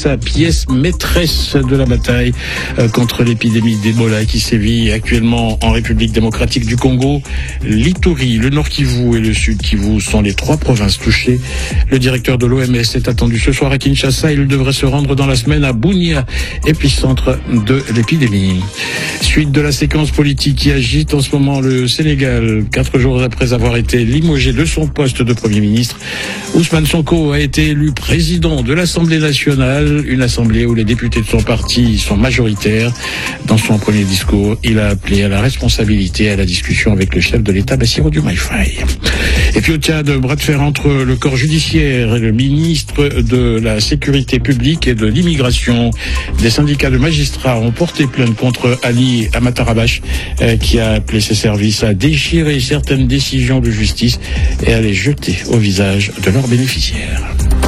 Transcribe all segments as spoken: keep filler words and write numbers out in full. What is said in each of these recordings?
Kinshasa, pièce maîtresse de la bataille contre l'épidémie d'Ebola qui sévit actuellement en République démocratique du Congo. L'Ituri, le Nord Kivu et le Sud Kivu sont les trois provinces touchées. Le directeur de l'O M S est attendu ce soir à Kinshasa. Il devrait se rendre dans la semaine à Bunia, épicentre de l'épidémie. Suite de la séquence politique qui agite en ce moment le Sénégal. Quatre jours après avoir été limogé de son poste de Premier ministre, Ousmane Sonko a été élu président de l'Assemblée nationale, une assemblée où les députés de son parti sont majoritaires. Dans son premier discours, il a appelé à la responsabilité et à la discussion avec le chef de l'État, Bassirou Diomaye Faye. Et puis au Tchad, bras de fer entre le corps judiciaire et le ministre de la Sécurité publique et de l'immigration. Des syndicats de magistrats ont porté plainte contre Ali Amatarabash, euh, qui a appelé ses services à déchirer certaines décisions de justice et à les jeter au visage de leurs bénéficiaires.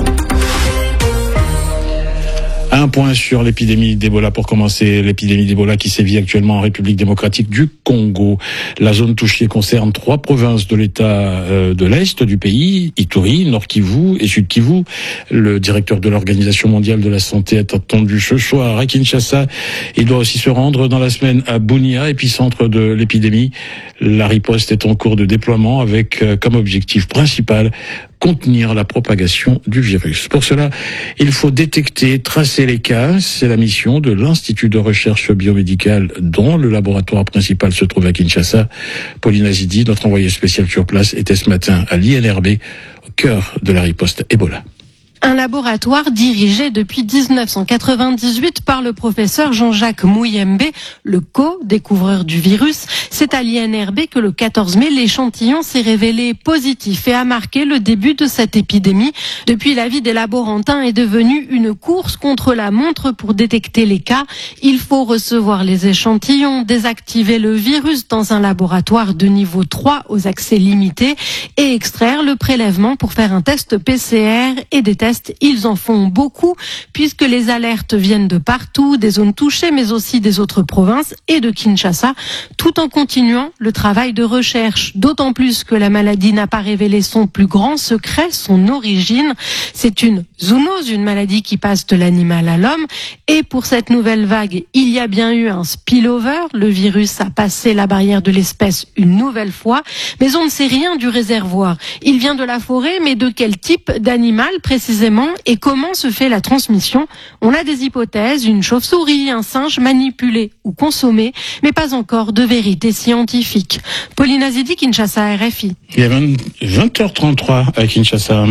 Un point sur l'épidémie d'Ebola pour commencer. L'épidémie d'Ebola qui sévit actuellement en République démocratique du Congo. La zone touchée concerne trois provinces de l'État euh, de l'Est du pays, Ituri, Nord Kivu et Sud Kivu. Le directeur de l'Organisation mondiale de la santé est attendu ce soir à Kinshasa. Il doit aussi se rendre dans la semaine à Bunia, épicentre de l'épidémie. La riposte est en cours de déploiement avec euh, comme objectif principal contenir la propagation du virus. Pour cela, il faut détecter, tracer les cas. C'est la mission de l'Institut de recherche biomédicale dont le laboratoire principal se trouve à Kinshasa. Pauline Azidi, notre envoyée spéciale sur place, était ce matin à l'I N R B, au cœur de la riposte Ebola. Un laboratoire dirigé depuis dix-neuf cent quatre-vingt-dix-huit par le professeur Jean-Jacques Mouyembe, le co-découvreur du virus. C'est à l'I N R B que le quatorze mai, l'échantillon s'est révélé positif et a marqué le début de cette épidémie. Depuis, la vie des laborantins est devenue une course contre la montre pour détecter les cas. Il faut recevoir les échantillons, désactiver le virus dans un laboratoire de niveau trois aux accès limités et extraire le prélèvement pour faire un test P C R et des tests. Ils en font beaucoup puisque les alertes viennent de partout, des zones touchées mais aussi des autres provinces et de Kinshasa, tout en continuant le travail de recherche. D'autant plus que la maladie n'a pas révélé son plus grand secret, son origine. C'est une zoonose, une maladie qui passe de l'animal à l'homme. Et pour cette nouvelle vague, il y a bien eu un spillover. Le virus a passé la barrière de l'espèce une nouvelle fois, mais on ne sait rien du réservoir. Il vient de la forêt, mais de quel type d'animal précisément et comment se fait la transmission? On a des hypothèses, une chauve-souris, un singe manipulé ou consommé, mais pas encore de vérité scientifique. Pauline Azidi, Kinshasa, R F I. Il est vingt heures trente-trois à Kinshasa.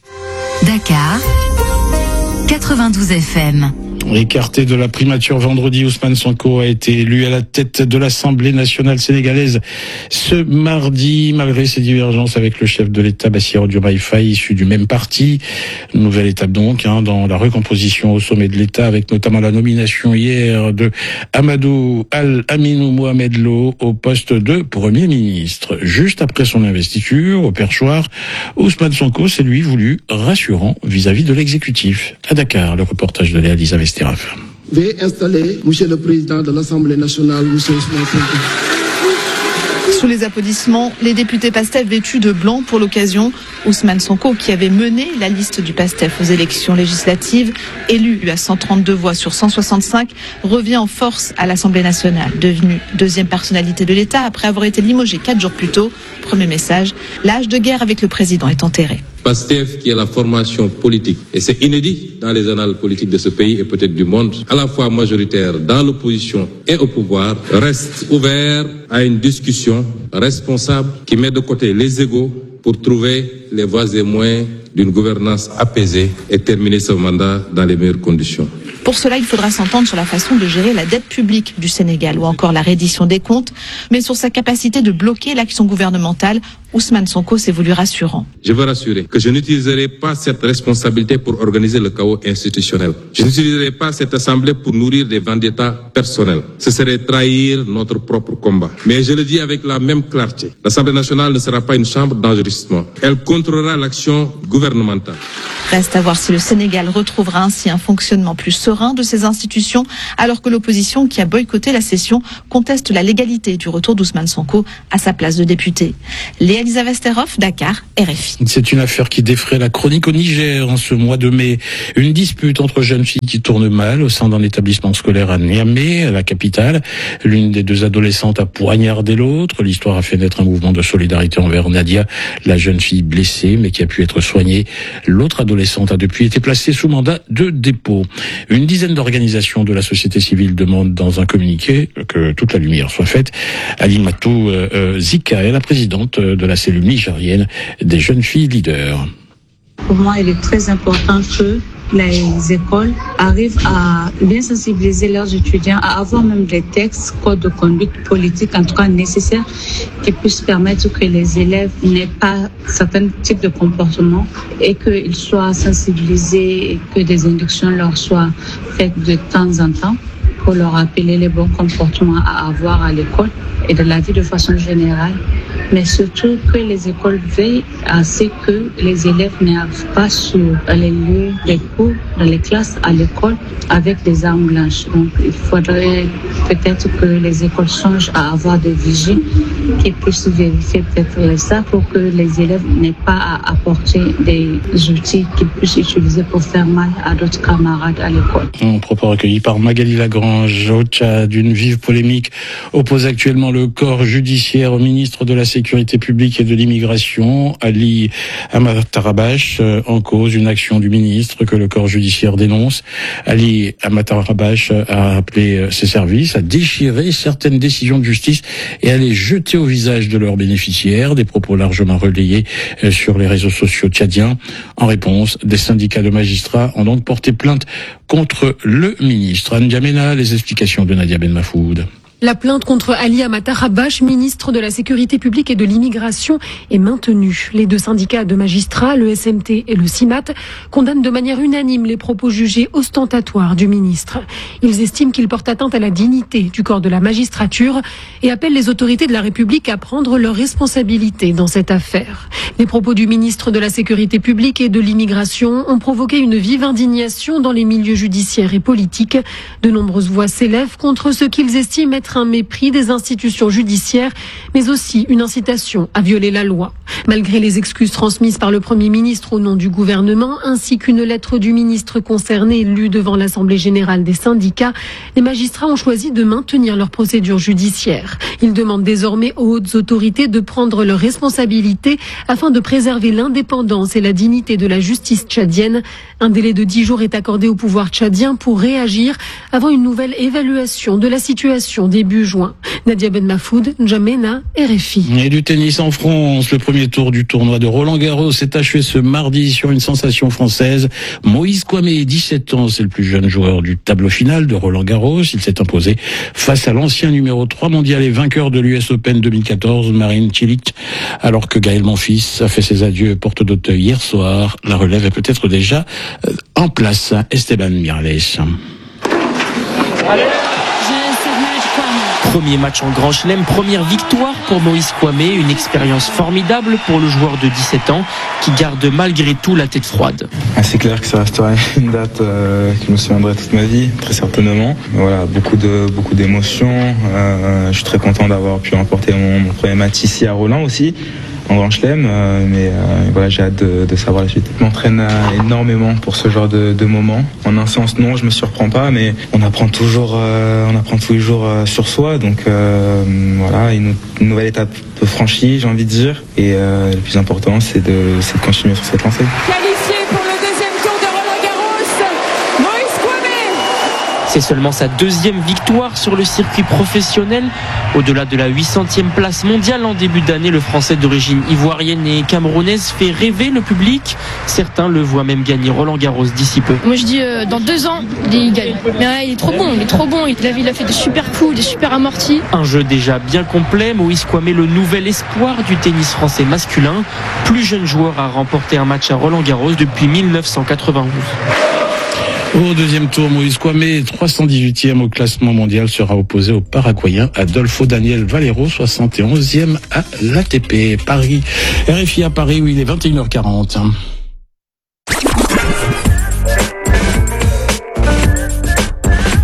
Dakar, quatre-vingt-douze F M. Écarté de la primature vendredi, Ousmane Sonko a été élu à la tête de l'Assemblée nationale sénégalaise ce mardi, malgré ses divergences avec le chef de l'État, Bassirou Diomaye Faye, issu du même parti. Nouvelle étape donc hein, dans la recomposition au sommet de l'État, avec notamment la nomination hier de Amadou Al-Aminou Mohamed Lo au poste de Premier ministre. Juste après son investiture au perchoir, Ousmane Sonko s'est lui voulu rassurant vis-à-vis de l'exécutif. À Dakar, le reportage de Léa Elisabeth Stiraf. Veuillez installer, Monsieur le Président de l'Assemblée nationale, Monsieur Ousmane Sonko. Sous les applaudissements, les députés PASTEF vêtus de blanc pour l'occasion. Ousmane Sonko, qui avait mené la liste du PASTEF aux élections législatives, élu à cent trente-deux voix sur cent soixante-cinq, revient en force à l'Assemblée nationale. Devenu deuxième personnalité de l'État après avoir été limogé quatre jours plus tôt. Premier message, l'âge de guerre avec le président est enterré. PASTEF, qui est la formation politique, et c'est inédit dans les annales politiques de ce pays et peut-être du monde, à la fois majoritaire dans l'opposition et au pouvoir, reste ouvert à une discussion responsable qui met de côté les égos pour trouver les voies et moyens d'une gouvernance apaisée et terminer ce mandat dans les meilleures conditions. Pour cela, il faudra s'entendre sur la façon de gérer la dette publique du Sénégal ou encore la reddition des comptes, mais sur sa capacité de bloquer l'action gouvernementale. Ousmane Sonko s'est voulu rassurant. Je veux rassurer que je n'utiliserai pas cette responsabilité pour organiser le chaos institutionnel. Je n'utiliserai pas cette assemblée pour nourrir des vendettas personnels. Ce serait trahir notre propre combat. Mais je le dis avec la même clarté. L'Assemblée nationale ne sera pas une chambre d'enregistrement. Elle contrôlera l'action gouvernementale. Reste à voir si le Sénégal retrouvera ainsi un fonctionnement plus serein de ses institutions, alors que l'opposition, qui a boycotté la session, conteste la légalité du retour d'Ousmane Sonko à sa place de député. Léa Elisa Vesterhoff, Dakar, R F I. C'est une affaire qui défraie la chronique au Niger en ce mois de mai. Une dispute entre jeunes filles qui tourne mal au sein d'un établissement scolaire à Niamey, la capitale. L'une des deux adolescentes a poignardé l'autre. L'histoire a fait naître un mouvement de solidarité envers Nadia, la jeune fille blessée mais qui a pu être soignée. L'autre adolescente a depuis été placée sous mandat de dépôt. Une dizaine d'organisations de la société civile demandent dans un communiqué que toute la lumière soit faite. Alimatou euh, Zika est la présidente de la cellule nigérienne des jeunes filles leaders. Pour moi, il est très important que les écoles arrivent à bien sensibiliser leurs étudiants, à avoir même des textes, codes de conduite politique, en tout cas nécessaires, qui puissent permettre que les élèves n'aient pas certains types de comportements et qu'ils soient sensibilisés et que des inductions leur soient faites de temps en temps pour leur rappeler les bons comportements à avoir à l'école et de la vie de façon générale. Mais surtout que les écoles veillent à ce que les élèves n'arrivent pas sur les lieux des cours, dans les classes, à l'école, avec des armes blanches. Donc il faudrait peut-être que les écoles songent à avoir des vigiles qui puissent vérifier peut-être ça pour que les élèves n'aient pas à apporter des outils qu'ils puissent utiliser pour faire mal à d'autres camarades à l'école. Un propos recueilli par Magali Lagrange au Tchad. Une vive polémique oppose actuellement le corps judiciaire au ministre de la Sécurité publique et de l'immigration, Ali Amatarabash, en cause une action du ministre que le corps judiciaire dénonce. Ali Amatarabash a appelé ses services à déchirer certaines décisions de justice et à les jeter au visage de leurs bénéficiaires. Des propos largement relayés sur les réseaux sociaux tchadiens. En réponse, des syndicats de magistrats ont donc porté plainte contre le ministre. Anne Diamena, les explications de Nadia Ben Mafoud. La plainte contre Ali Amatarabash, ministre de la Sécurité publique et de l'immigration, est maintenue. Les deux syndicats de magistrats, le S M T et le C I M A T, condamnent de manière unanime les propos jugés ostentatoires du ministre. Ils estiment qu'il porte atteinte à la dignité du corps de la magistrature et appellent les autorités de la République à prendre leurs responsabilités dans cette affaire. Les propos du ministre de la Sécurité publique et de l'immigration ont provoqué une vive indignation dans les milieux judiciaires et politiques. De nombreuses voix s'élèvent contre ce qu'ils estiment être un mépris des institutions judiciaires, mais aussi une incitation à violer la loi. Malgré les excuses transmises par le Premier ministre au nom du gouvernement, ainsi qu'une lettre du ministre concerné lue devant l'Assemblée générale des syndicats, les magistrats ont choisi de maintenir leur procédure judiciaire. Ils demandent désormais aux hautes autorités de prendre leurs responsabilités afin de préserver l'indépendance et la dignité de la justice tchadienne. Un délai de dix jours est accordé au pouvoir tchadien pour réagir avant une nouvelle évaluation de la situation début juin. Nadia Ben Mafoud, N'Djamena, R F I. Et du tennis en France, le premier tour du tournoi de Roland-Garros s'est achevé ce mardi sur une sensation française. Moïse Kouamé, dix-sept ans, c'est le plus jeune joueur du tableau final de Roland-Garros. Il s'est imposé face à l'ancien numéro trois mondial et vainqueur de l'U S Open deux mille quatorze, Marin Cilic, alors que Gaël Monfils a fait ses adieux porte d'Auteuil hier soir. La relève est peut-être déjà en place. Esteban Miralles. Allez. Premier match en Grand Chelem, première victoire pour Moïse Kouamé, une expérience formidable pour le joueur de dix-sept ans qui garde malgré tout la tête froide. Ah, c'est clair que ça restera une date euh, qui me souviendrai toute ma vie, très certainement. Voilà, beaucoup de beaucoup d'émotions. Euh, je suis très content d'avoir pu remporter mon, mon premier match ici à Roland aussi, en Grand Chelem, euh, mais euh, voilà, j'ai hâte de, de savoir la suite. Je m'entraîne euh, énormément pour ce genre de, de moments. En un sens, non, je me surprends pas, mais on apprend toujours, euh, on apprend tous les jours euh, sur soi. Donc euh, voilà, une, une nouvelle étape franchie, j'ai envie de dire. Et euh, le plus important, c'est de, c'est de continuer sur cette lancée. Qualifié pour le deuxième tour de Roland-Garros, Moïse Kouamé. C'est seulement sa deuxième victoire sur le circuit professionnel. Au-delà de la huit centième place mondiale en début d'année, le Français d'origine ivoirienne et camerounaise fait rêver le public. Certains le voient même gagner Roland-Garros d'ici peu. Moi je dis euh, dans deux ans, il gagne. Mais ouais, il est trop bon, il est trop bon. Il a, il a fait des super coups, des super amortis. Un jeu déjà bien complet. Moïse Kouamé, le nouvel espoir du tennis français masculin. Plus jeune joueur à remporter un match à Roland-Garros depuis mille neuf cent quatre-vingt-douze. Au deuxième tour, Moïse Kouamé, trois cent dix-huitième au classement mondial, sera opposé au Paraguayen Adolfo Daniel Valero, soixante et onzième à l'A T P. Paris, R F I à Paris, où il est vingt et une heures quarante.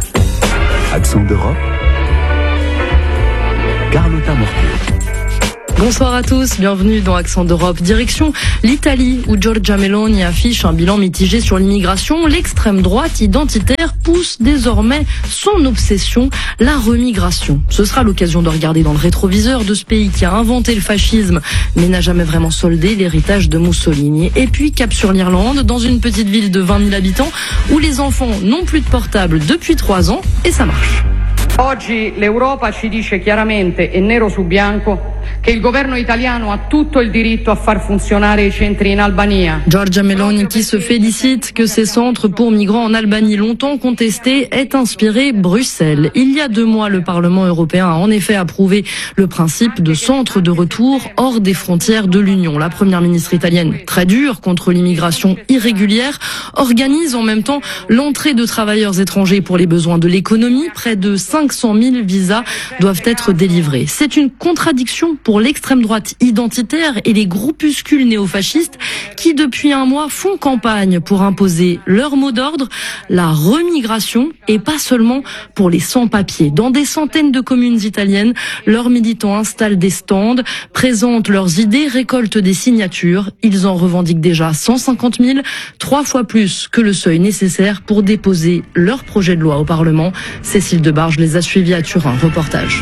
Accent d'Europe, Carlotta Mortier. Bonsoir à tous, bienvenue dans Accent d'Europe. Direction l'Italie, où Giorgia Meloni affiche un bilan mitigé sur l'immigration. L'extrême droite identitaire pousse désormais son obsession, la remigration. Ce sera l'occasion de regarder dans le rétroviseur de ce pays qui a inventé le fascisme, mais n'a jamais vraiment soldé l'héritage de Mussolini. Et puis cap sur l'Irlande, dans une petite ville de vingt mille habitants, où les enfants n'ont plus de portable depuis trois ans, et ça marche. Oggi l'Europa ci dice chiaramente e nero su bianco che il governo italiano ha tutto il diritto a far funzionare i centri in Albania. Giorgia Meloni qui se félicite que ces centres pour migrants en Albanie longtemps contestés aient inspiré Bruxelles. Il y a deux mois, le Parlement européen a en effet approuvé le principe de centres de retour hors des frontières de l'Union. La première ministre italienne, très dure contre l'immigration irrégulière, organise en même temps l'entrée de travailleurs étrangers pour les besoins de l'économie. Près de cinq cent mille visas doivent être délivrés. C'est une contradiction pour l'extrême droite identitaire et les groupuscules néofascistes qui, depuis un mois, font campagne pour imposer leur mot d'ordre, la remigration, et pas seulement pour les sans-papiers. Dans des centaines de communes italiennes, leurs militants installent des stands, présentent leurs idées, récoltent des signatures. Ils en revendiquent déjà cent cinquante mille, trois fois plus que le seuil nécessaire pour déposer leur projet de loi au Parlement. Cécile Debarge les a suivis à Turin. Reportage.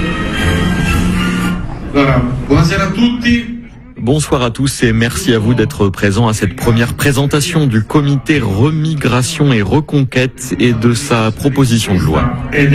Bonsoir à tous et merci à vous d'être présents à cette première présentation du comité Remigration et Reconquête et de sa proposition de loi.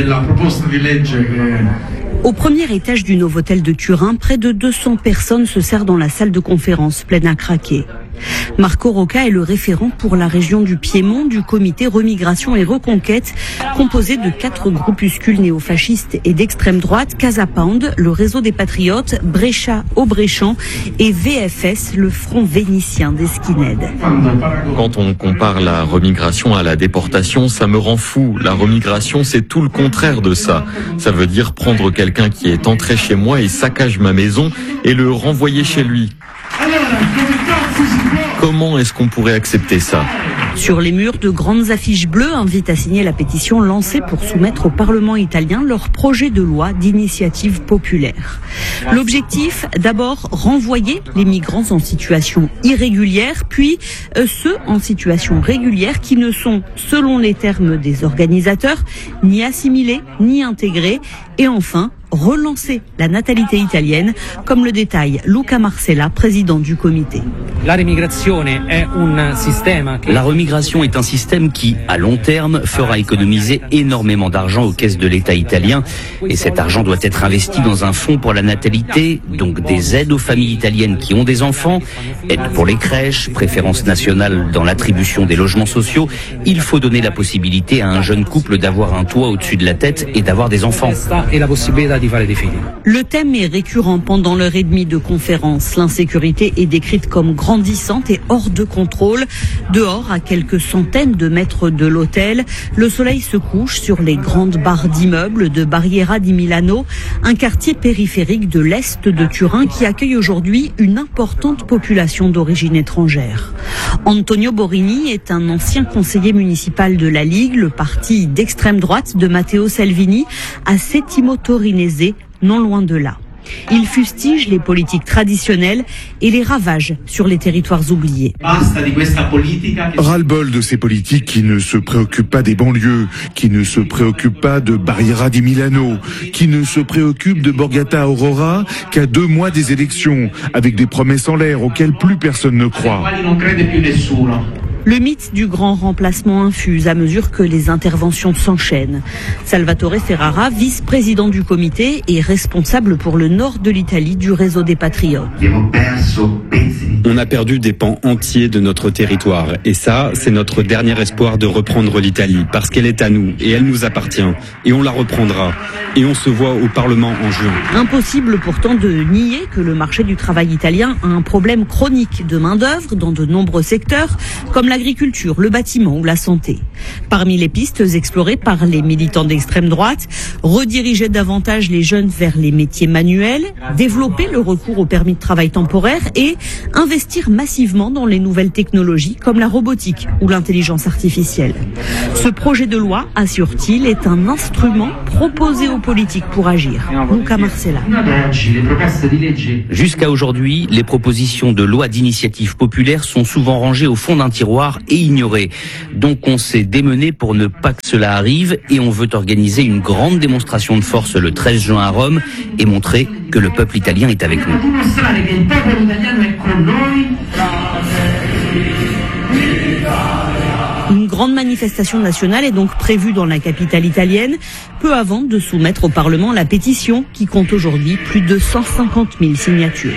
Au premier étage du Novotel de Turin, près de deux cents personnes se serrent dans la salle de conférence pleine à craquer. Marco Rocca est le référent pour la région du Piémont du comité Remigration et Reconquête, composé de quatre groupuscules néofascistes et d'extrême droite, Casa Pound, le réseau des patriotes, Brescia Obréchamps et V F S, le front vénitien des skinheads. Quand on compare la remigration à la déportation, ça me rend fou. La remigration, c'est tout le contraire de ça. Ça veut dire prendre quelqu'un qui est entré chez moi et saccage ma maison et le renvoyer chez lui. Comment est-ce qu'on pourrait accepter ça ? Sur les murs, de grandes affiches bleues invitent à signer la pétition lancée pour soumettre au Parlement italien leur projet de loi d'initiative populaire. L'objectif, d'abord, renvoyer les migrants en situation irrégulière, puis euh, ceux en situation régulière qui ne sont, selon les termes des organisateurs, ni assimilés, ni intégrés, et enfin, relancer la natalité italienne, comme le détaille Luca Marcella, président du comité. La remigration est un système qui, à long terme, fera économiser énormément d'argent aux caisses de l'État italien. Et cet argent doit être investi dans un fonds pour la natalité, donc des aides aux familles italiennes qui ont des enfants, aides pour les crèches, préférence nationale dans l'attribution des logements sociaux. Il faut donner la possibilité à un jeune couple d'avoir un toit au-dessus de la tête et d'avoir des enfants. Le thème est récurrent pendant l'heure et demie de conférence. L'insécurité est décrite comme grandissante et hors de contrôle. Dehors, à quelques centaines de mètres de l'hôtel, le soleil se couche sur les grandes barres d'immeubles de Barriera di Milano, un quartier périphérique de l'Est de Turin qui accueille aujourd'hui une importante population d'origine étrangère. Antonio Borini est un ancien conseiller municipal de la Ligue, le parti d'extrême droite de Matteo Salvini, à Settimo Torinese, non loin de là. Il fustige les politiques traditionnelles et les ravages sur les territoires oubliés. Ras-le-bol de ces politiques qui ne se préoccupent pas des banlieues, qui ne se préoccupent pas de Barriera di Milano, qui ne se préoccupent de Borgata Aurora qu'à deux mois des élections, avec des promesses en l'air auxquelles plus personne ne croit. Le mythe du grand remplacement infuse à mesure que les interventions s'enchaînent. Salvatore Ferrara, vice-président du comité et responsable pour le nord de l'Italie du réseau des Patriotes. On a perdu des pans entiers de notre territoire et ça, c'est notre dernier espoir de reprendre l'Italie parce qu'elle est à nous et elle nous appartient et on la reprendra et on se voit au Parlement en juin. Impossible pourtant de nier que le marché du travail italien a un problème chronique de main-d'œuvre dans de nombreux secteurs comme l'agriculture, le bâtiment ou la santé. Parmi les pistes explorées par les militants d'extrême droite, rediriger davantage les jeunes vers les métiers manuels, développer le recours au permis de travail temporaire et investir massivement dans les nouvelles technologies comme la robotique ou l'intelligence artificielle. Ce projet de loi, assure-t-il, est un instrument proposé aux politiques pour agir. Luca Marcella. Jusqu'à aujourd'hui, les propositions de loi d'initiative populaire sont souvent rangées au fond d'un tiroir et ignorées. Donc on s'est démené pour ne pas que cela arrive et on veut organiser une grande démonstration de force le treize juin à Rome et montrer que le peuple italien est avec nous. Une grande manifestation nationale est donc prévue dans la capitale italienne, peu avant de soumettre au Parlement la pétition qui compte aujourd'hui plus de cent cinquante mille signatures.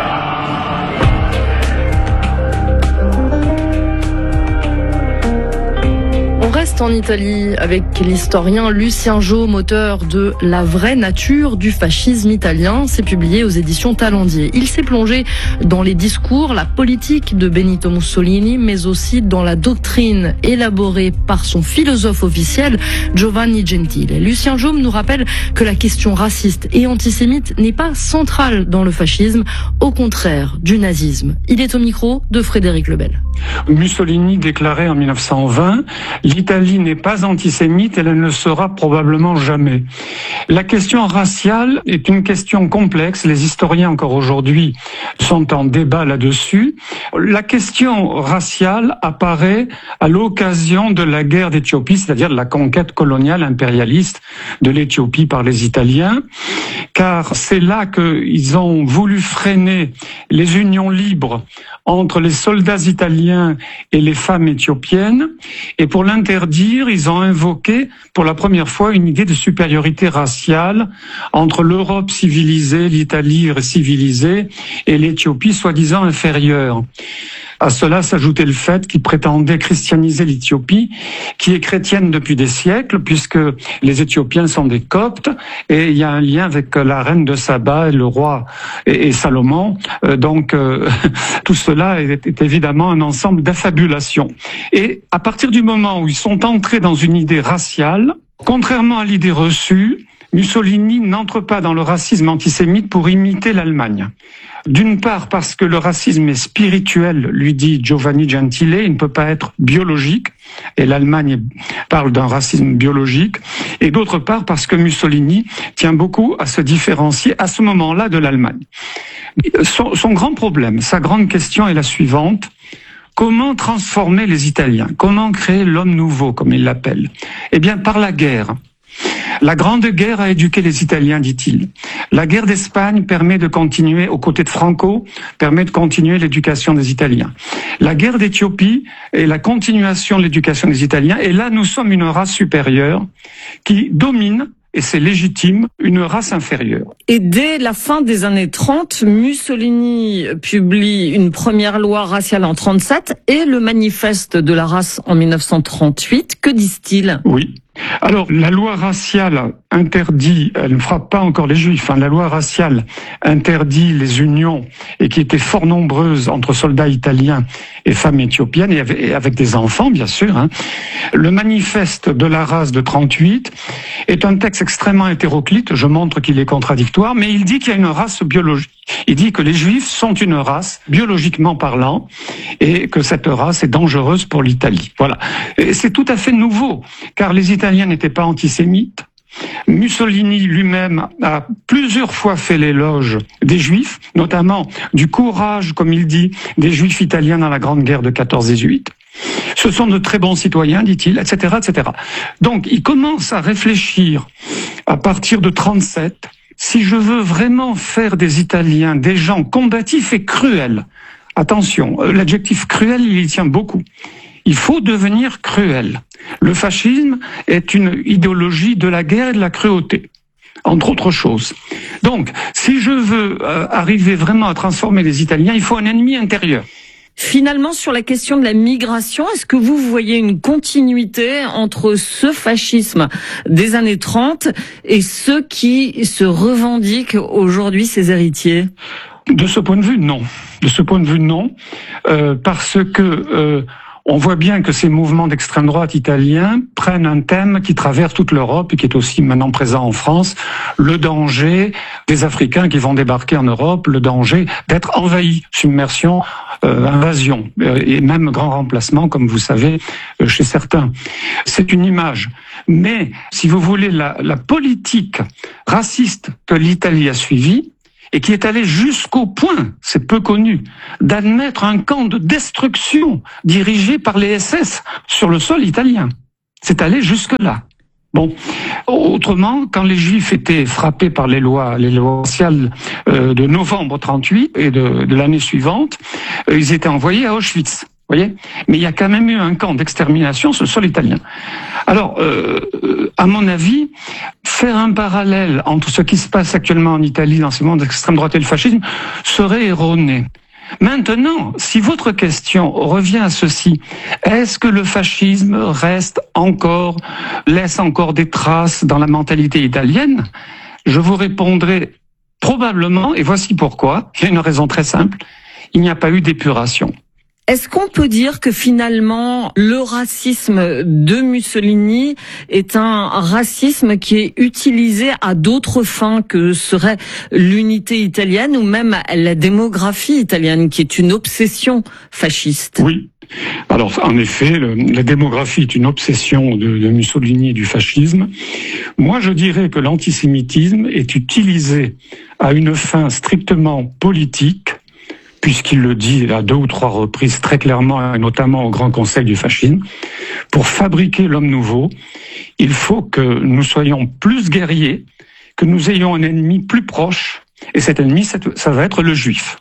On reste en Italie avec l'historien Lucien Jaume, auteur de La vraie nature du fascisme italien. C'est publié aux éditions Talendier. Il s'est plongé dans les discours, la politique de Benito Mussolini, mais aussi dans la doctrine élaborée par son philosophe officiel, Giovanni Gentile. Lucien Jaume nous rappelle que la question raciste et antisémite n'est pas centrale dans le fascisme, au contraire du nazisme. Il est au micro de Frédéric Lebel. Mussolini déclarait en mille neuf cent vingt « L'Italie n'est pas antisémite et elle ne le sera probablement jamais ». La question raciale est une question complexe. Les historiens encore aujourd'hui sont en débat là-dessus. La question raciale apparaît à l'occasion de la guerre d'Éthiopie, c'est-à-dire de la conquête coloniale impérialiste de l'Éthiopie par les Italiens, car c'est là qu'ils ont voulu freiner les unions libres entre les soldats italiens et les femmes éthiopiennes, et pour l'interdire, ils ont invoqué pour la première fois une idée de supériorité raciale entre l'Europe civilisée, l'Italie civilisée, et l'Éthiopie soi-disant inférieure. À cela s'ajoutait le fait qu'ils prétendaient christianiser l'Éthiopie, qui est chrétienne depuis des siècles, puisque les Éthiopiens sont des Coptes, et il y a un lien avec la reine de Saba, et le roi et, et Salomon. Euh, donc euh, tout cela est, est évidemment un ensemble d'affabulations. Et à partir du moment où ils sont entrés dans une idée raciale, contrairement à l'idée reçue, Mussolini n'entre pas dans le racisme antisémite pour imiter l'Allemagne. D'une part parce que le racisme est spirituel, lui dit Giovanni Gentile, il ne peut pas être biologique, et l'Allemagne parle d'un racisme biologique, et d'autre part parce que Mussolini tient beaucoup à se différencier à ce moment-là de l'Allemagne. Son, son grand problème, sa grande question est la suivante: comment transformer les Italiens? Comment créer l'homme nouveau, comme il l'appelle? Eh bien, par la guerre. La Grande Guerre a éduqué les Italiens, dit-il. La guerre d'Espagne permet de continuer, aux côtés de Franco, permet de continuer l'éducation des Italiens. La guerre d'Éthiopie est la continuation de l'éducation des Italiens. Et là, nous sommes une race supérieure qui domine, et c'est légitime, une race inférieure. Et dès la fin des années trente, Mussolini publie une première loi raciale en trente-sept et le manifeste de la race en mille neuf cent trente-huit. Que disent-ils? Oui. Alors, la loi raciale interdit, elle ne frappe pas encore les Juifs, hein, la loi raciale interdit les unions, et qui étaient fort nombreuses entre soldats italiens et femmes éthiopiennes, et avec, et avec des enfants, bien sûr. Hein. Le manifeste de la race de trente-huit est un texte extrêmement hétéroclite, je montre qu'il est contradictoire, mais il dit qu'il y a une race biologique. Il dit que les Juifs sont une race, biologiquement parlant, et que cette race est dangereuse pour l'Italie. Voilà. Et c'est tout à fait nouveau, car les Italiens n'étaient pas antisémites. Mussolini lui-même a plusieurs fois fait l'éloge des Juifs, notamment du courage, comme il dit, des Juifs italiens dans la Grande Guerre de quatorze dix-huit. Ce sont de très bons citoyens, dit-il, et cetera, et cetera. Donc, il commence à réfléchir à partir de trente-sept. Si je veux vraiment faire des Italiens des gens combatifs et cruels, attention, l'adjectif cruel, il y tient beaucoup. Il faut devenir cruel. Le fascisme est une idéologie de la guerre et de la cruauté, entre autres choses. Donc, si je veux euh, arriver vraiment à transformer les Italiens, il faut un ennemi intérieur. Finalement, sur la question de la migration, est-ce que vous voyez une continuité entre ce fascisme des années trente et ceux qui se revendiquent aujourd'hui ses héritiers? De ce point de vue, non. De ce point de vue, non, euh, parce que euh, on voit bien que ces mouvements d'extrême droite italiens prennent un thème qui traverse toute l'Europe et qui est aussi maintenant présent en France, le danger des Africains qui vont débarquer en Europe, le danger d'être envahis, submersion, euh, invasion, euh, et même grand remplacement, comme vous savez, euh, chez certains. C'est une image. Mais, si vous voulez, la, la politique raciste que l'Italie a suivie, et qui est allé jusqu'au point, c'est peu connu, d'admettre un camp de destruction dirigé par les S S sur le sol italien. C'est allé jusque-là. Bon, autrement, quand les Juifs étaient frappés par les lois, les lois raciales euh, de novembre trente-huit et de, de l'année suivante, euh, ils étaient envoyés à Auschwitz. Voyez, mais il y a quand même eu un camp d'extermination sur le sol italien. Alors, euh, à mon avis, faire un parallèle entre ce qui se passe actuellement en Italie dans ces mondes d'extrême droite et le fascisme serait erroné. Maintenant, si votre question revient à ceci, est-ce que le fascisme reste encore, laisse encore des traces dans la mentalité italienne? Je vous répondrai probablement, et voici pourquoi. Il y a une raison très simple. Il n'y a pas eu d'épuration. Est-ce qu'on peut dire que finalement le racisme de Mussolini est un racisme qui est utilisé à d'autres fins que serait l'unité italienne ou même la démographie italienne, qui est une obsession fasciste? Oui. Alors, en effet, le, la démographie est une obsession de, de Mussolini et du fascisme. Moi, je dirais que l'antisémitisme est utilisé à une fin strictement politique, puisqu'il le dit à deux ou trois reprises très clairement, et notamment au Grand Conseil du fascisme. Pour fabriquer l'homme nouveau, il faut que nous soyons plus guerriers, que nous ayons un ennemi plus proche, et cet ennemi, ça va être le juif.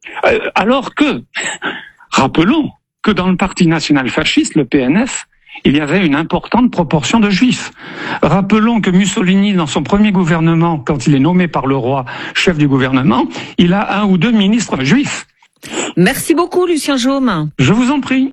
Alors que, rappelons que dans le parti national fasciste, le P N F, il y avait une importante proportion de juifs. Rappelons que Mussolini, dans son premier gouvernement, quand il est nommé par le roi chef du gouvernement, il a un ou deux ministres juifs. Merci beaucoup, Lucien Jaume. Je vous en prie.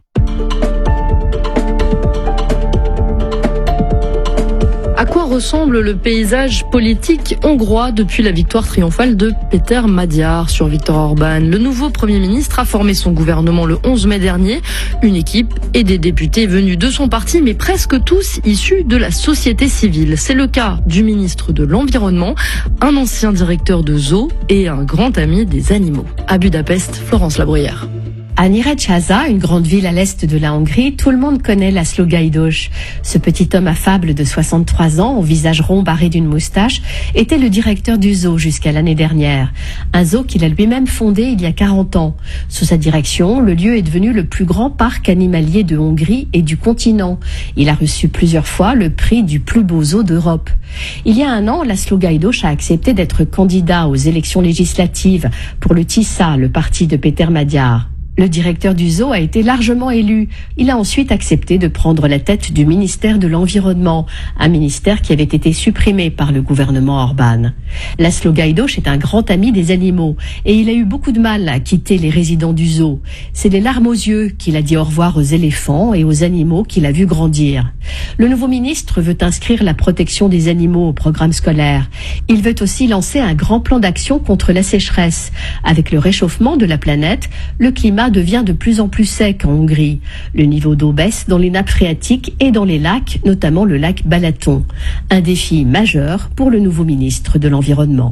À quoi ressemble le paysage politique hongrois depuis la victoire triomphale de Péter Magyar sur Viktor Orban? Le nouveau Premier ministre a formé son gouvernement le onze mai dernier. Une équipe et des députés venus de son parti, mais presque tous issus de la société civile. C'est le cas du ministre de l'Environnement, un ancien directeur de zoo et un grand ami des animaux. À Budapest, Florence Labruyère. À Nyíregyháza, une grande ville à l'est de la Hongrie, tout le monde connaît László Guidos. Ce petit homme affable de soixante-trois ans, au visage rond barré d'une moustache, était le directeur du zoo jusqu'à l'année dernière. Un zoo qu'il a lui-même fondé il y a quarante ans. Sous sa direction, le lieu est devenu le plus grand parc animalier de Hongrie et du continent. Il a reçu plusieurs fois le prix du plus beau zoo d'Europe. Il y a un an, László Guidos a accepté d'être candidat aux élections législatives pour le Tisza, le parti de Péter Magyar. Le directeur du zoo a été largement élu. Il a ensuite accepté de prendre la tête du ministère de l'Environnement, un ministère qui avait été supprimé par le gouvernement Orban. László Guidos est un grand ami des animaux et il a eu beaucoup de mal à quitter les résidents du zoo. C'est les larmes aux yeux qu'il a dit au revoir aux éléphants et aux animaux qu'il a vu grandir. Le nouveau ministre veut inscrire la protection des animaux au programme scolaire. Il veut aussi lancer un grand plan d'action contre la sécheresse. Avec le réchauffement de la planète, le climat devient de plus en plus sec en Hongrie. Le niveau d'eau baisse dans les nappes phréatiques et dans les lacs, notamment le lac Balaton. Un défi majeur pour le nouveau ministre de l'Environnement.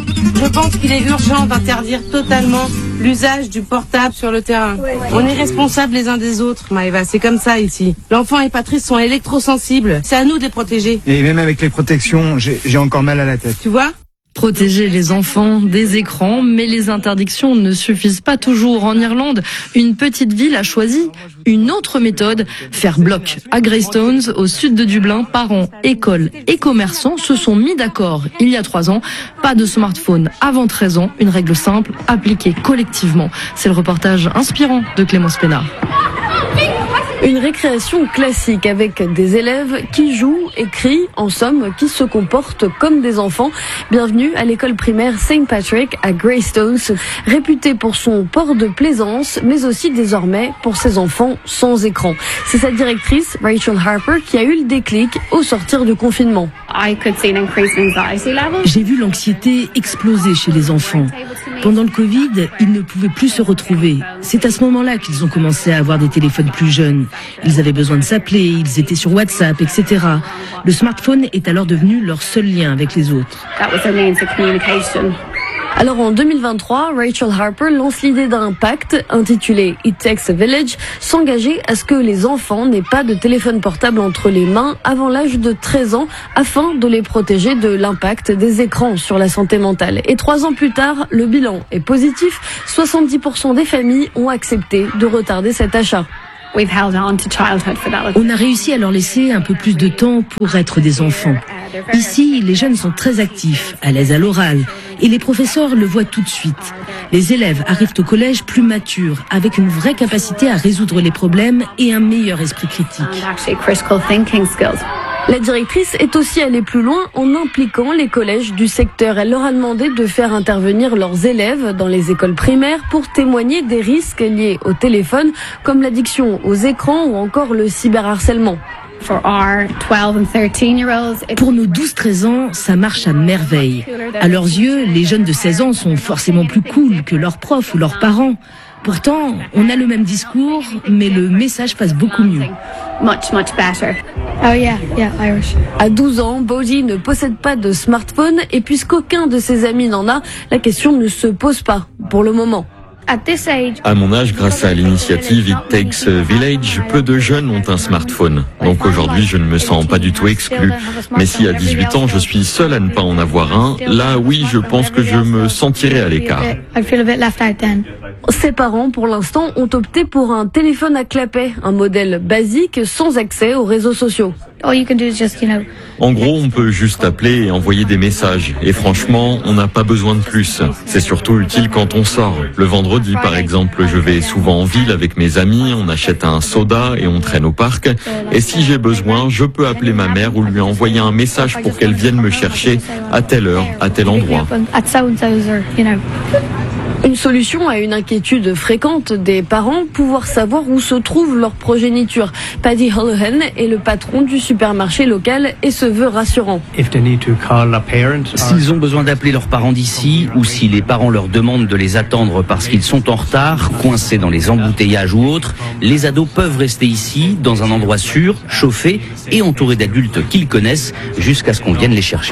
Je pense qu'il est urgent d'interdire totalement l'usage du portable sur le terrain. On est responsables les uns des autres, Maëva, c'est comme ça ici. L'enfant et Patrice sont électrosensibles, c'est à nous de les protéger. Et même avec les protections, j'ai, j'ai encore mal à la tête. Tu vois ? Protéger les enfants des écrans, mais les interdictions ne suffisent pas toujours. En Irlande, une petite ville a choisi une autre méthode, faire bloc. À Greystones, au sud de Dublin, parents, écoles et commerçants se sont mis d'accord il y a trois ans. Pas de smartphone avant treize ans, une règle simple, appliquée collectivement. C'est le reportage inspirant de Clémence Pénard. Une récréation classique avec des élèves qui jouent et crient, en somme, qui se comportent comme des enfants. Bienvenue à l'école primaire Saint Patrick à Greystones, réputée pour son port de plaisance, mais aussi désormais pour ses enfants sans écran. C'est sa directrice, Rachel Harper, qui a eu le déclic au sortir du confinement. J'ai vu l'anxiété exploser chez les enfants. Pendant le Covid, ils ne pouvaient plus se retrouver. C'est à ce moment-là qu'ils ont commencé à avoir des téléphones plus jeunes. Ils avaient besoin de s'appeler, ils étaient sur WhatsApp, et cetera. Le smartphone est alors devenu leur seul lien avec les autres. Alors en deux mille vingt-trois, Rachel Harper lance l'idée d'un pacte intitulé It Takes a Village, s'engager à ce que les enfants n'aient pas de téléphone portable entre les mains avant l'âge de treize ans afin de les protéger de l'impact des écrans sur la santé mentale. Et trois ans plus tard, le bilan est positif. soixante-dix pour cent des familles ont accepté de retarder cet achat. On a réussi à leur laisser un peu plus de temps pour être des enfants. Ici, les jeunes sont très actifs, à l'aise à l'oral, et les professeurs le voient tout de suite. Les élèves arrivent au collège plus matures, avec une vraie capacité à résoudre les problèmes et un meilleur esprit critique. La directrice est aussi allée plus loin en impliquant les collèges du secteur. Elle leur a demandé de faire intervenir leurs élèves dans les écoles primaires pour témoigner des risques liés au téléphone, comme l'addiction aux écrans ou encore le cyberharcèlement. Pour nos douze treize ans, ça marche à merveille. À leurs yeux, les jeunes de seize ans sont forcément plus cool que leurs profs ou leurs parents. Pourtant, on a le même discours, mais le message passe beaucoup mieux. Much, much better. Oh yeah, yeah, Irish. À douze ans, Bodhi ne possède pas de smartphone et puisqu'aucun de ses amis n'en a, la question ne se pose pas pour le moment. À mon âge, grâce à l'initiative It Takes a Village, peu de jeunes ont un smartphone. Donc aujourd'hui, je ne me sens pas du tout exclu. Mais si à dix-huit ans, je suis seul à ne pas en avoir un, là oui, je pense que je me sentirai à l'écart. Ses parents, pour l'instant, ont opté pour un téléphone à clapet, un modèle basique sans accès aux réseaux sociaux. En gros, on peut juste appeler et envoyer des messages. Et franchement, on n'a pas besoin de plus. C'est surtout utile quand on sort. Le vendredi, par exemple, je vais souvent en ville avec mes amis, on achète un soda et on traîne au parc. Et si j'ai besoin, je peux appeler ma mère ou lui envoyer un message pour qu'elle vienne me chercher à telle heure, à tel endroit. Une solution à une inquiétude fréquente des parents, pouvoir savoir où se trouve leur progéniture. Paddy Holohan est le patron du supermarché local et se veut rassurant. S'ils ont besoin d'appeler leurs parents d'ici ou si les parents leur demandent de les attendre parce qu'ils sont en retard, coincés dans les embouteillages ou autres, les ados peuvent rester ici, dans un endroit sûr, chauffé et entouré d'adultes qu'ils connaissent jusqu'à ce qu'on vienne les chercher.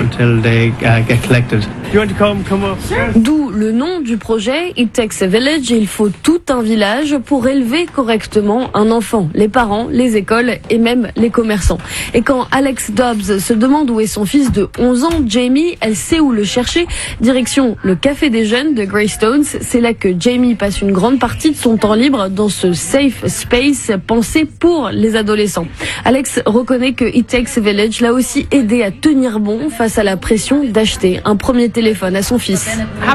D'où le nom du projet It Takes a Village. Il faut tout un village pour élever correctement un enfant. Les parents, les écoles et même les commerçants. Et quand Alex Dobbs se demande où est son fils de onze ans, Jamie, elle sait où le chercher. Direction le Café des Jeunes de Greystones. C'est là que Jamie passe une grande partie de son temps libre dans ce safe space pensé pour les adolescents. Alex reconnaît que It Takes a Village l'a aussi aidé à tenir bon face à la pression d'acheter un premier téléphone à son fils.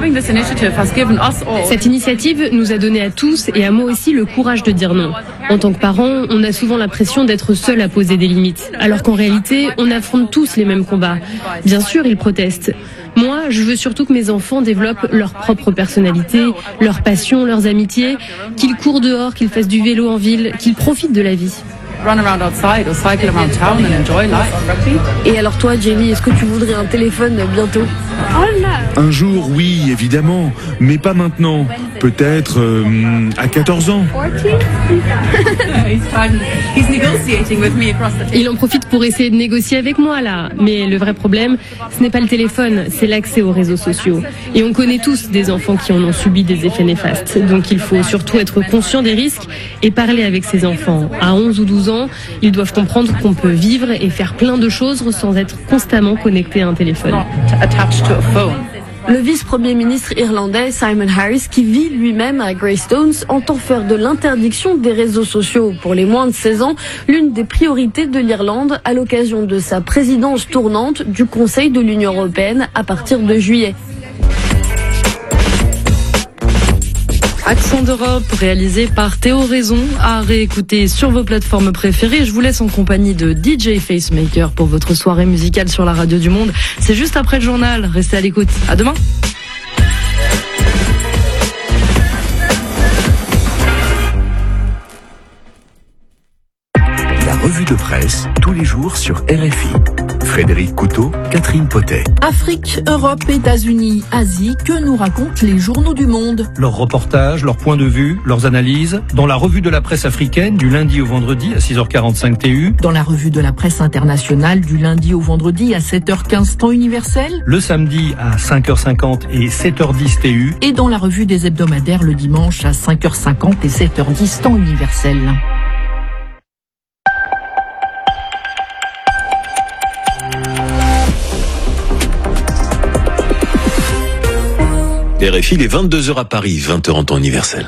Cette initiative nous a donné à tous et à moi aussi le courage de dire non. En tant que parents, on a souvent l'impression d'être seul à poser des limites, alors qu'en réalité, on affronte tous les mêmes combats. Bien sûr, ils protestent. Moi, je veux surtout que mes enfants développent leur propre personnalité, leurs passions, leurs amitiés, qu'ils courent dehors, qu'ils fassent du vélo en ville, qu'ils profitent de la vie. Et alors toi, Jamie, est-ce que tu voudrais un téléphone bientôt? Un jour, oui, évidemment, mais pas maintenant. Peut-être euh, à quatorze ans. Il en profite pour essayer de négocier avec moi, là. Mais le vrai problème, ce n'est pas le téléphone, c'est l'accès aux réseaux sociaux. Et on connaît tous des enfants qui en ont subi des effets néfastes. Donc il faut surtout être conscient des risques et parler avec ces enfants. À onze ou douze ans, ils doivent comprendre qu'on peut vivre et faire plein de choses sans être constamment connecté à un téléphone. Le vice-premier ministre irlandais Simon Harris, qui vit lui-même à Greystones, entend faire de l'interdiction des réseaux sociaux pour les moins de seize ans l'une des priorités de l'Irlande à l'occasion de sa présidence tournante du Conseil de l'Union européenne à partir de juillet. Accent d'Europe, réalisé par Théo Raison, à réécouter sur vos plateformes préférées. Je vous laisse en compagnie de D J Facemaker pour votre soirée musicale sur la radio du Monde. C'est juste après le journal. Restez à l'écoute. À demain. La revue de presse, tous les jours sur R F I. Frédéric Couteau, Catherine Potet. Afrique, Europe, États-Unis, Asie, que nous racontent les journaux du monde? Leurs reportages, leurs points de vue, leurs analyses, dans la revue de la presse africaine du lundi au vendredi à six heures quarante-cinq T U. Dans la revue de la presse internationale du lundi au vendredi à sept heures quinze temps universel. Le samedi à cinq heures cinquante et sept heures dix T U. Et dans la revue des hebdomadaires le dimanche à cinq heures cinquante et sept heures dix temps universel. R F I, il est vingt-deux heures à Paris, vingt heures en temps universel.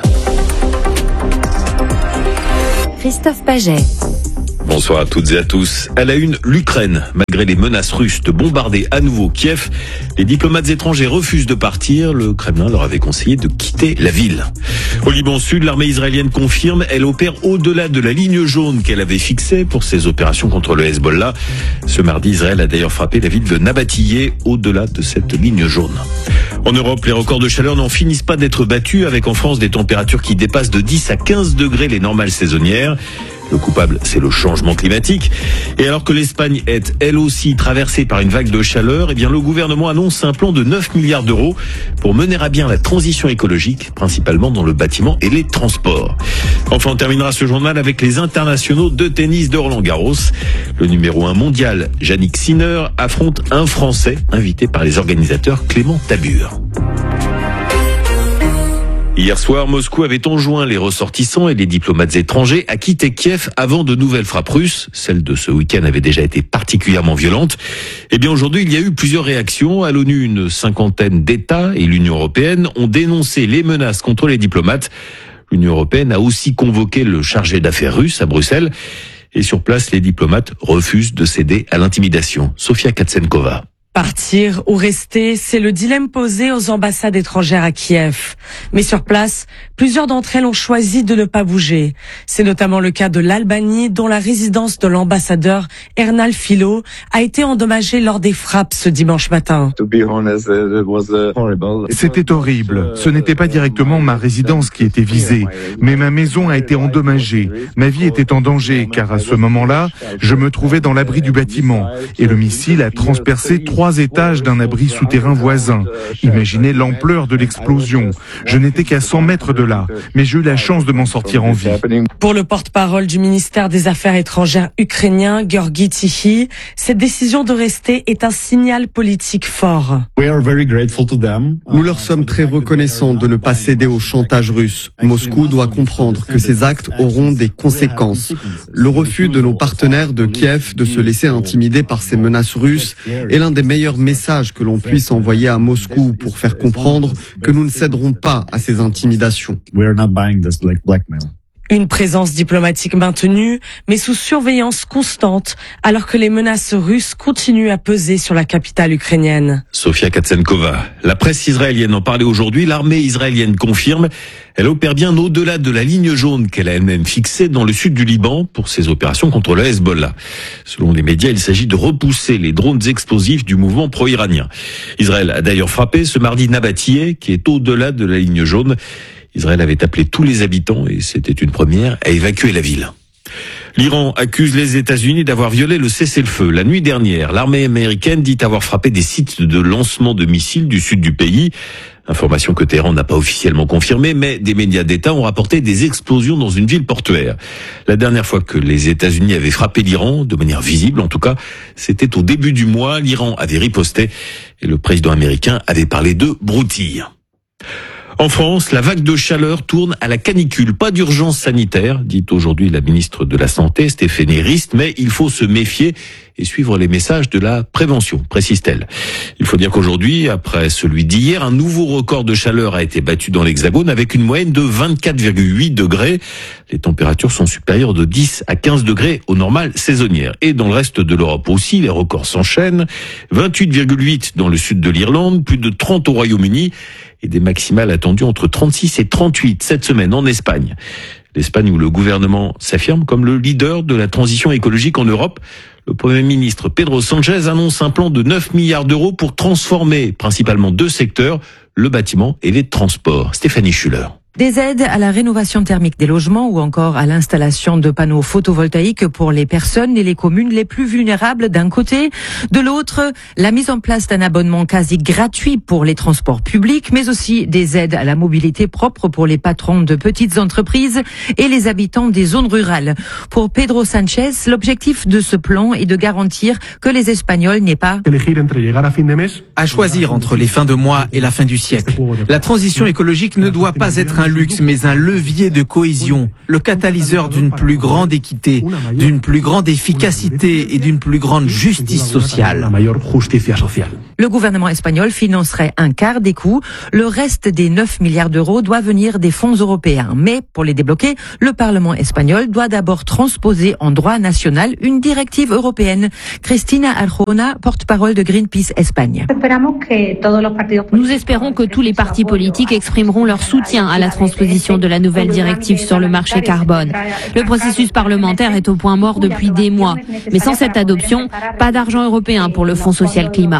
Christophe Paget. Bonsoir à toutes et à tous. À la une, l'Ukraine. Malgré les menaces russes de bombarder à nouveau Kiev, les diplomates étrangers refusent de partir. Le Kremlin leur avait conseillé de quitter la ville. Au Liban Sud, l'armée israélienne confirme, elle opère au-delà de la ligne jaune qu'elle avait fixée pour ses opérations contre le Hezbollah. Ce mardi, Israël a d'ailleurs frappé la ville de Nabatillé au-delà de cette ligne jaune. En Europe, les records de chaleur n'en finissent pas d'être battus, avec en France des températures qui dépassent de dix à quinze degrés les normales saisonnières. Le coupable, c'est le changement climatique. Et alors que l'Espagne est, elle aussi, traversée par une vague de chaleur, eh bien, le gouvernement annonce un plan de neuf milliards d'euros pour mener à bien la transition écologique, principalement dans le bâtiment et les transports. Enfin, on terminera ce journal avec les internationaux de tennis de Roland-Garros. Le numéro un mondial, Jannik Sinner, affronte un Français invité par les organisateurs Clément Tabur. Hier soir, Moscou avait enjoint les ressortissants et les diplomates étrangers à quitter Kiev avant de nouvelles frappes russes. Celle de ce week-end avait déjà été particulièrement violente. Eh bien, aujourd'hui, il y a eu plusieurs réactions. À l'ONU, une cinquantaine d'États et l'Union européenne ont dénoncé les menaces contre les diplomates. L'Union européenne a aussi convoqué le chargé d'affaires russe à Bruxelles. Et sur place, les diplomates refusent de céder à l'intimidation. Sofia Katsenkova. Partir ou rester, c'est le dilemme posé aux ambassades étrangères à Kiev. Mais sur place, plusieurs d'entre elles ont choisi de ne pas bouger. C'est notamment le cas de l'Albanie, dont la résidence de l'ambassadeur Ernal Filo a été endommagée lors des frappes ce dimanche matin. C'était horrible. Ce n'était pas directement ma résidence qui était visée, mais ma maison a été endommagée. Ma vie était en danger, car à ce moment-là, je me trouvais dans l'abri du bâtiment, et le missile a transpercé trois étages d'un abri souterrain voisin. Imaginez l'ampleur de l'explosion. Je n'étais qu'à cent mètres de là, mais j'ai eu la chance de m'en sortir en vie. Pour le porte-parole du ministère des Affaires étrangères ukrainien, Georgi Tichy, cette décision de rester est un signal politique fort. Nous leur sommes très reconnaissants de ne pas céder au chantage russe. Moscou doit comprendre que ces actes auront des conséquences. Le refus de nos partenaires de Kiev de se laisser intimider par ces menaces russes est l'un des meilleur message que l'on puisse envoyer à Moscou pour faire comprendre que nous ne céderons pas à ces intimidations. Une présence diplomatique maintenue, mais sous surveillance constante, alors que les menaces russes continuent à peser sur la capitale ukrainienne. Sofia Katsenkova. La presse israélienne en parlait aujourd'hui. L'armée israélienne confirme, elle opère bien au-delà de la ligne jaune qu'elle a elle-même fixée dans le sud du Liban pour ses opérations contre le Hezbollah. Selon les médias, il s'agit de repousser les drones explosifs du mouvement pro-iranien. Israël a d'ailleurs frappé ce mardi Nabatillé, qui est au-delà de la ligne jaune. Israël avait appelé tous les habitants, et c'était une première, à évacuer la ville. L'Iran accuse les États-Unis d'avoir violé le cessez-le-feu. La nuit dernière, l'armée américaine dit avoir frappé des sites de lancement de missiles du sud du pays. Information que Téhéran n'a pas officiellement confirmée, mais des médias d'État ont rapporté des explosions dans une ville portuaire. La dernière fois que les États-Unis avaient frappé l'Iran, de manière visible en tout cas, c'était au début du mois. L'Iran avait riposté et le président américain avait parlé de broutille. En France, la vague de chaleur tourne à la canicule. Pas d'urgence sanitaire, dit aujourd'hui la ministre de la Santé, Stéphanie Rist, mais il faut se méfier et suivre les messages de la prévention, précise-t-elle. Il faut dire qu'aujourd'hui, après celui d'hier, un nouveau record de chaleur a été battu dans l'Hexagone avec une moyenne de vingt-quatre virgule huit degrés. Les températures sont supérieures de dix à quinze degrés aux normales saisonnières. Et dans le reste de l'Europe aussi, les records s'enchaînent. vingt-huit virgule huit dans le sud de l'Irlande, plus de trente au Royaume-Uni et des maximales attendues entre trente-six et trente-huit cette semaine en Espagne. L'Espagne où le gouvernement s'affirme comme le leader de la transition écologique en Europe. Le Premier ministre Pedro Sánchez annonce un plan de neuf milliards d'euros pour transformer principalement deux secteurs, le bâtiment et les transports. Stéphanie Schuller. Des aides à la rénovation thermique des logements ou encore à l'installation de panneaux photovoltaïques pour les personnes et les communes les plus vulnérables d'un côté. De l'autre, la mise en place d'un abonnement quasi gratuit pour les transports publics, mais aussi des aides à la mobilité propre pour les patrons de petites entreprises et les habitants des zones rurales. Pour Pedro Sanchez, l'objectif de ce plan est de garantir que les Espagnols n'aient pas à choisir entre les fins de mois et la fin du siècle. La transition écologique ne doit pas être un luxe, mais un levier de cohésion, le catalyseur d'une plus grande équité, d'une plus grande efficacité et d'une plus grande justice sociale. Le gouvernement espagnol financerait un quart des coûts. Le reste des neuf milliards d'euros doit venir des fonds européens. Mais pour les débloquer, le Parlement espagnol doit d'abord transposer en droit national une directive européenne. Cristina Arjona, porte-parole de Greenpeace Espagne. Nous espérons que tous les partis politiques exprimeront leur soutien à la transposition de la nouvelle directive sur le marché carbone. Le processus parlementaire est au point mort depuis des mois. Mais sans cette adoption, pas d'argent européen pour le Fonds social climat.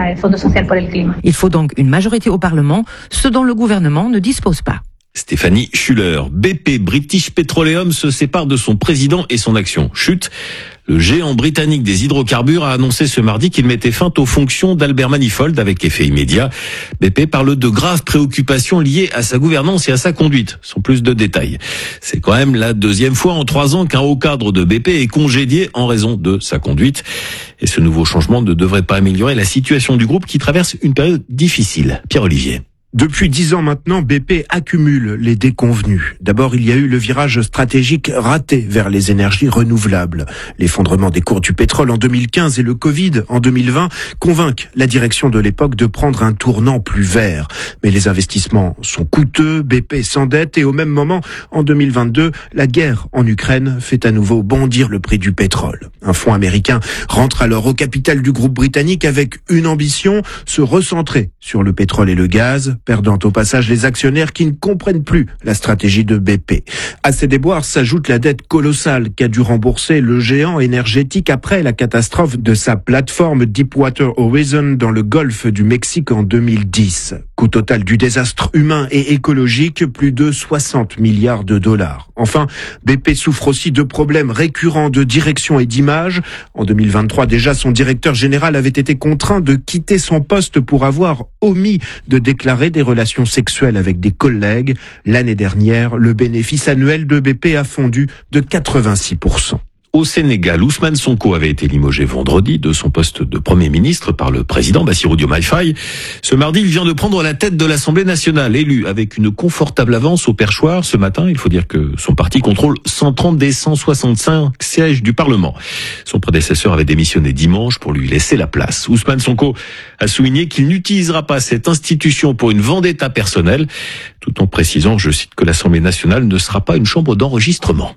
Il faut donc une majorité au Parlement, ce dont le gouvernement ne dispose pas. Stéphanie Schuller. B P, British Petroleum, se sépare de son président et son action chute. Le géant britannique des hydrocarbures a annoncé ce mardi qu'il mettait fin aux fonctions d'Albert Manifold avec effet immédiat. B P parle de graves préoccupations liées à sa gouvernance et à sa conduite, sans plus de détails. C'est quand même la deuxième fois en trois ans qu'un haut cadre de B P est congédié en raison de sa conduite. Et ce nouveau changement ne devrait pas améliorer la situation du groupe qui traverse une période difficile. Pierre-Olivier. Depuis dix ans maintenant, B P accumule les déconvenus. D'abord, il y a eu le virage stratégique raté vers les énergies renouvelables. L'effondrement des cours du pétrole en deux mille quinze et le Covid en deux mille vingt convainquent la direction de l'époque de prendre un tournant plus vert. Mais les investissements sont coûteux, B P s'endette et au même moment, en deux mille vingt-deux, la guerre en Ukraine fait à nouveau bondir le prix du pétrole. Un fonds américain rentre alors au capital du groupe britannique avec une ambition, se recentrer sur le pétrole et le gaz, perdant au passage les actionnaires qui ne comprennent plus la stratégie de B P. À ces déboires s'ajoute la dette colossale qu'a dû rembourser le géant énergétique après la catastrophe de sa plateforme Deepwater Horizon dans le golfe du Mexique en deux mille dix. Coût total du désastre humain et écologique, plus de soixante milliards de dollars. Enfin, B P souffre aussi de problèmes récurrents de direction et d'image. En deux mille vingt-trois, déjà, son directeur général avait été contraint de quitter son poste pour avoir omis de déclarer des relations sexuelles avec des collègues. L'année dernière, le bénéfice annuel de B P a fondu de quatre-vingt-six pour cent. Au Sénégal, Ousmane Sonko avait été limogé vendredi de son poste de Premier ministre par le président Bassirou Diomaye Faye. Ce mardi, il vient de prendre la tête de l'Assemblée nationale, élu avec une confortable avance au perchoir. Ce matin, il faut dire que son parti contrôle cent trente des cent soixante-cinq sièges du Parlement. Son prédécesseur avait démissionné dimanche pour lui laisser la place. Ousmane Sonko a souligné qu'il n'utilisera pas cette institution pour une vendetta personnelle, tout en précisant, je cite, que l'Assemblée nationale ne sera pas une chambre d'enregistrement.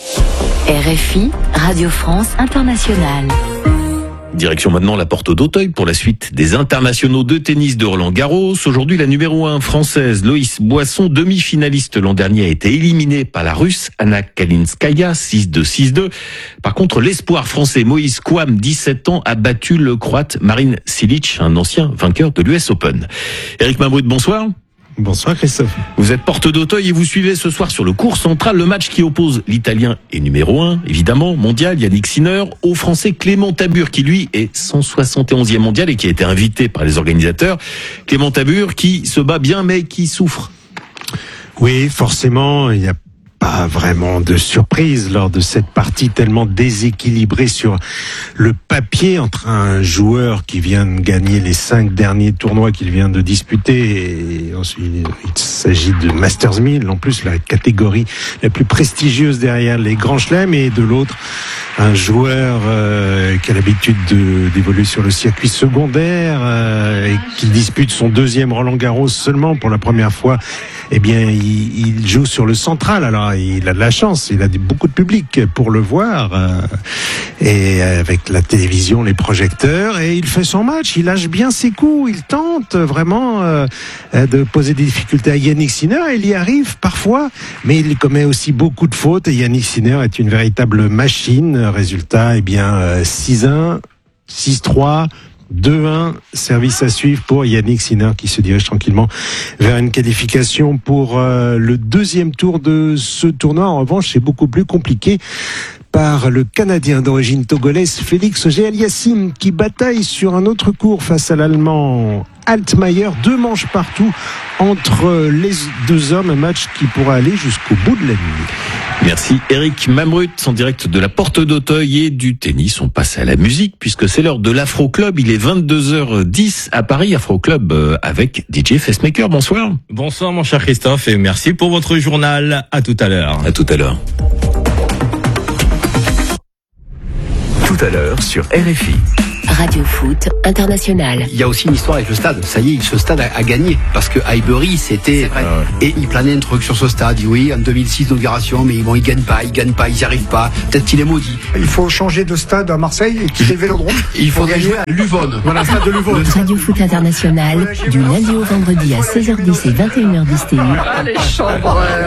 R F I, Radio France Internationale. Direction maintenant la porte d'Auteuil pour la suite des internationaux de tennis de Roland-Garros. Aujourd'hui, la numéro un française, Loïs Boisson, demi-finaliste l'an dernier, a été éliminée par la Russe Anna Kalinskaya, six deux six deux. Par contre, l'espoir français Moïse Kouam, dix-sept ans, a battu le Croate Marin Cilic, un ancien vainqueur de l'U S Open. Éric Mambrut, bonsoir. Bonsoir Christophe. Vous êtes porte d'Auteuil et vous suivez ce soir sur le court central le match qui oppose l'Italien et numéro un, évidemment, mondial, Yannick Sinner, au Français Clément Tabur qui lui est cent soixante et onzième mondial et qui a été invité par les organisateurs. Clément Tabur qui se bat bien mais qui souffre. Oui, forcément, il y a pas vraiment de surprise lors de cette partie tellement déséquilibrée sur le papier entre un joueur qui vient de gagner les cinq derniers tournois qu'il vient de disputer et ensuite il s'agit de Masters mille, en plus la catégorie la plus prestigieuse derrière les grands chelems, et de l'autre un joueur euh, qui a l'habitude de, d'évoluer sur le circuit secondaire euh, et qui dispute son deuxième Roland-Garros seulement pour la première fois. Eh bien, il, il joue sur le central. Alors, il a de la chance. Il a beaucoup de public pour le voir. Euh, et avec la télévision, les projecteurs. Et il fait son match. Il lâche bien ses coups. Il tente vraiment euh, de poser des difficultés à Yannick Sinner. Il y arrive parfois. Mais il commet aussi beaucoup de fautes. Et Yannick Sinner est une véritable machine. Résultat, eh bien, six un, six trois, deux un, service à suivre pour Yannick Sinner qui se dirige tranquillement vers une qualification pour euh, le deuxième tour de ce tournoi. En revanche, c'est beaucoup plus compliqué par le Canadien d'origine togolaise Félix Auger-Aliassime qui bataille sur un autre court face à l'Allemand Altmaier. Deux manches partout entre les deux hommes, un match qui pourra aller jusqu'au bout de la nuit. Merci Eric Mamrut, en direct de la Porte d'Auteuil et du tennis. On passe à la musique puisque c'est l'heure de l'Afro Club. Il est vingt-deux heures dix à Paris, Afro Club avec D J Facemaker. Bonsoir. Bonsoir mon cher Christophe et merci pour votre journal. À tout à l'heure. À tout à l'heure. Tout à l'heure sur R F I. Radio Foot International. Il y a aussi une histoire avec le stade. Ça y est, ce stade a, a gagné. Parce que Highbury, c'était... Ah ouais. Et il planait un truc sur ce stade. Il dit, oui, en deux mille six, d'inauguration, mais bon, ils gagnent pas, ils gagnent pas, ils n'y arrivent pas. Peut-être qu'il est maudit. Il faut changer de stade à Marseille et quitter le Vélodrome. Il faudrait jouer à Luvonne. Voilà, stade de Luvonne. Radio Foot International, du lundi au vendredi à seize heures dix et vingt et une heures dix T U.